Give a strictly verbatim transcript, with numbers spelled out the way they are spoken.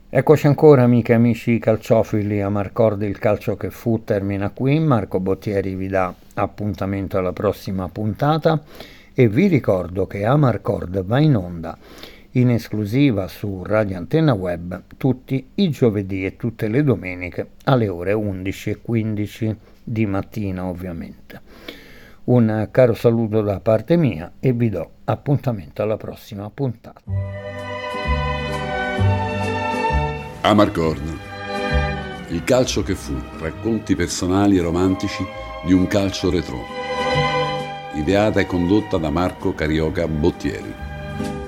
Eccoci ancora amiche e amici calciofili, Amarcord il calcio che fu termina qui, Marco Bottieri vi dà appuntamento alla prossima puntata e vi ricordo che Amarcord va in onda in esclusiva su Radio Antenna Web tutti i giovedì e tutte le domeniche alle ore undici e quindici di mattina ovviamente. Un caro saluto da parte mia e vi do appuntamento alla prossima puntata. Amarcord, il calcio che fu, racconti personali e romantici di un calcio retro. Ideata e condotta da Marco Carioca Bottieri.